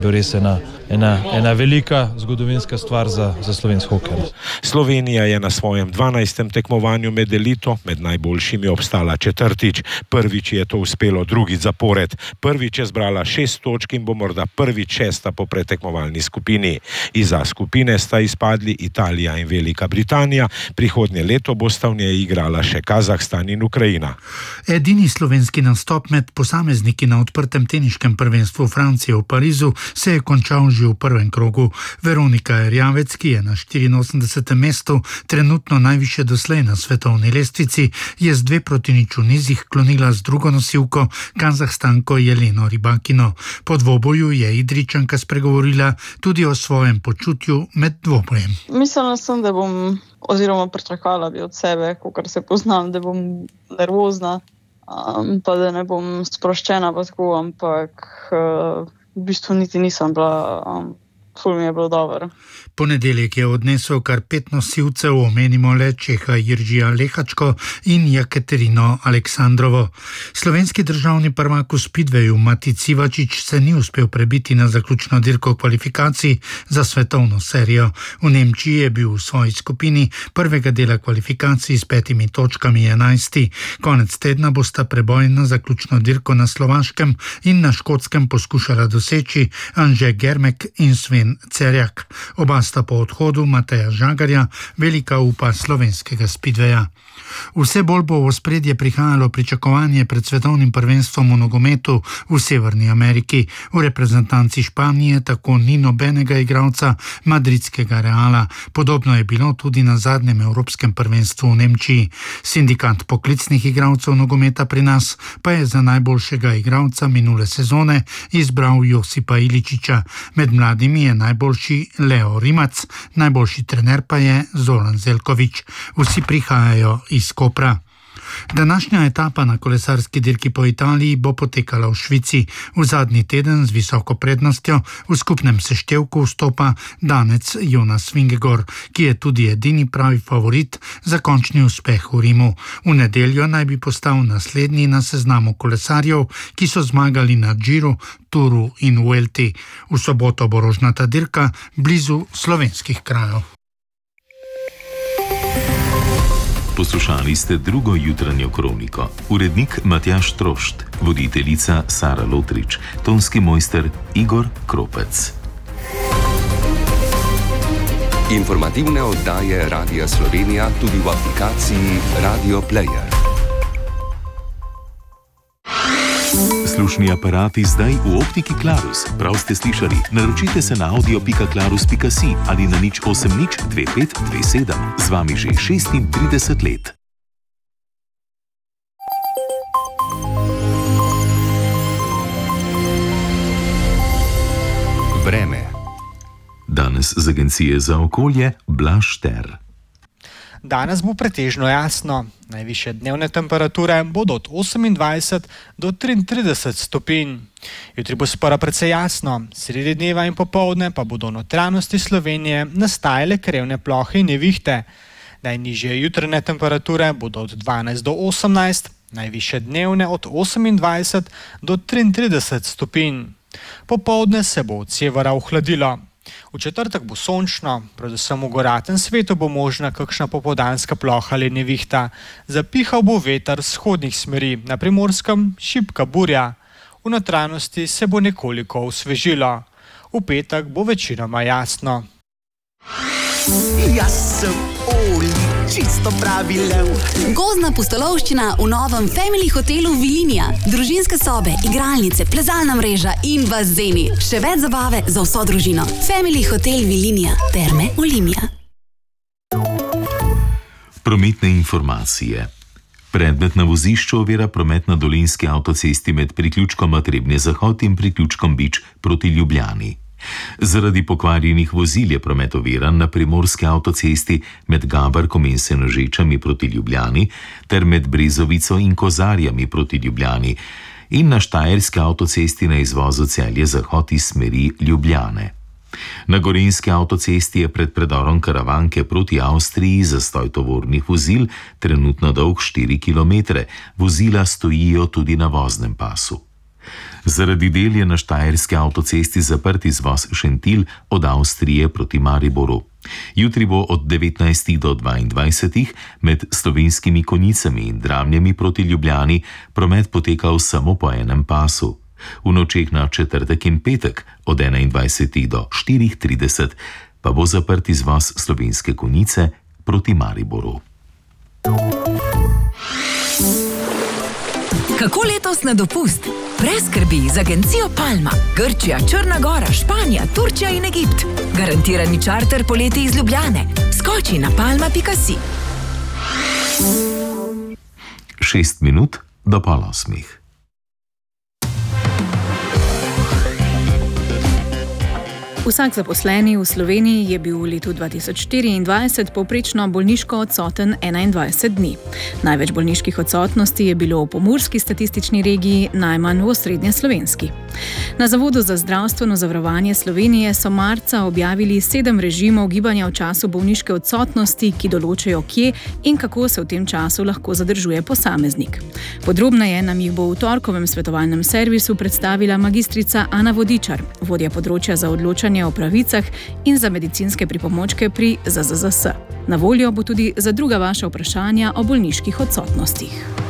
Res ena velika zgodovinska stvar za slovenski hokej. Slovenija je na svojem 12. tekmovanju med elito med najboljšimi obstala četrtič. Prvič je to uspelo drugič zapored. Prvič je zbrala 6 točk in bo morda prvič 6. po predtekmovalni skupini. Izza skupine sta izpadli Italija in Velika Britanija. Prihodnje leto bosta v njej igrala še Kazahstan in Ukrajina. Edini slovenski nastop med posamezniki na odprtem teniškem prvenstvu Francije v Parizu se je končal že v prvem krogu. Veronika Erjavec, ki je na 84. mestu, trenutno najvišje doslej na svetovni lestvici, je z 2-0 v nizih klonila z drugo nosilko, Kazahstanko Jeleno Rybakino. Po dvoboju je Idrijčanka spregovorila tudi o svojem počutju med dvobojem. Mislila sem, da bom, oziroma pričakovala bi od sebe, kakor se poznam, da bom nervozna, pa da ne bom sproščena pa tako, ampak v bistvu niti nisem bila, ful mi je bilo dobro. Ponedeljek je odnesel kar 5 nosilcev, omenimo le Čeha Jiržija Lehačko in Jekaterino Aleksandrovo. Slovenski državni prvak v Speedwayu Mati Civačič se ni uspel prebiti na zaključno dirko kvalifikacij za svetovno serijo. V Nemčiji je bil v svoji skupini prvega dela kvalifikacij s 5 točkami 11. Konec tedna bosta preboj na zaključno dirko na Slovaškem in na Škotskem poskušala doseči Anže Germek in Sven Cerjak. Oba sta po odhodu Mateja Žagarja velika upa slovenskega Speedwaya. Vse bolj bo v ospredje prihajalo pričakovanje pred svetovnim prvenstvom v nogometu v Severni Ameriki. V reprezentanci Španije tako ni nobenega igralca madridskega Reala. Podobno je bilo tudi na zadnjem evropskem prvenstvu v Nemčiji. Sindikat poklicnih igralcev nogometa pri nas pa je za najboljšega igralca minule sezone izbral Josipa Iličiča. Med mladimi je najboljši Leo Rimac, najboljši trener pa je Zoran Zeljković. Vsi prihajajo iz Kopra. Današnja etapa na kolesarski dirki po Italiji bo potekala v Švici. V zadnji teden z visoko prednostjo v skupnem seštevku vstopa danec Jonas Vingegaard, ki je tudi edini pravi favorit za končni uspeh v Rimu. V nedeljo naj bi postal naslednji na seznamu kolesarjev, ki so zmagali na Giru, Turu in Vuelti. V soboto bo rožnata dirka blizu slovenskih krajev. Poslušali ste drugo jutranjo kroniko. Urednik Matjaž Trošt, voditeljica Sara Lotrič, tonski mojster Igor Kropec. Informativne oddaje Radia Slovenija tudi v aplikaciji Radio Player. Slušni aparati zdaj v optiki Clarus. Prav ste slišali. Naročite se na audio.clarus.si ali na 080 2527. Z vami že 36 let. Vreme. Danes z Agencije za okolje Blaž Šter. Danes bo pretežno jasno. Najvišje dnevne temperature bodo od 28 do 33 stopinj. Jutri bo spora precej jasno. Sredi dneva in popoldne pa bodo v notranjosti Slovenije nastajale krevne plohe in nevihte. Najnižje jutranje temperature bodo od 12 do 18, najvišje dnevne od 28 do 33 stopinj. Popoldne se bo od severa ohladilo. V četrtek bo sončno, predvsem v goratem svetu bo možna kakšna popoldanska ploha ali nevihta. Zapihal bo veter z vzhodnih smeri, na Primorskem šibka burja. V notranjosti se bo nekoliko osvežilo. V petek bo večinoma jasno. Jaz sem Oli, čisto pravi lev. Gozdna pustolovščina v novem Family hotelu Vilinija. Družinske sobe, igralnice, plezalna mreža in bazeni. Še več zabave za vso družino. Family hotel Vilinija. Terme Olimia. Prometne informacije. Predmet na vozišču ovira promet na Dolenjski avtocesti med priključkom Trebnje Zahod in priključkom Bič proti Ljubljani. Zaradi pokvarjenih vozil je promet oviran na Primorski avtocesti med Gabarkom in Senožečami proti Ljubljani ter med Brezovico in Kozarjami proti Ljubljani in na Štajerski avtocesti na izvozu Celje-Zahod iz smeri Ljubljane. Na Gorenjski avtocesti je pred predorom Karavanke proti Avstriji zastoj tovornih vozil, trenutno dolg 4 km. Vozila stojijo tudi na voznem pasu. Zaradi del je na štajerski avtocesti zaprt izvoz Šentilj od Avstrije proti Mariboru. Jutri bo od 19. do 22. med Slovenskimi Konjicami in Dramljami proti Ljubljani promet potekal samo po enem pasu. V nočeh na četrtek in petek od 21. do 4:30 pa bo zaprt izvoz Slovenske Konjice proti Mariboru. Kako letos na dopust? Brez skrbi z agencijo Palma. Grčija, Črna Gora, Španija, Turčija in Egipt. Garantirani čarter poleti iz Ljubljane. Skoči na palma.si. 6 minut do 7:30. Vsak zaposleni v Sloveniji je bil v letu 2024 povprečno bolniško odsoten 21 dni. Največ bolniških odsotnosti je bilo v pomurski statistični regiji, najmanj v osrednjeslovenski. Na Zavodu za zdravstveno zavarovanje Slovenije so marca objavili 7 režimov gibanja v času bolniške odsotnosti, ki določajo, kje in kako se v tem času lahko zadržuje posameznik. Podrobneje nam jih bo v torkovem svetovalnem servisu predstavila magistrica Ana Vodičar, vodja področja za odločanje o pravicah in za medicinske pripomočke pri ZZZS. Na voljo bo tudi za druga vaša vprašanja o bolniških odsotnostih.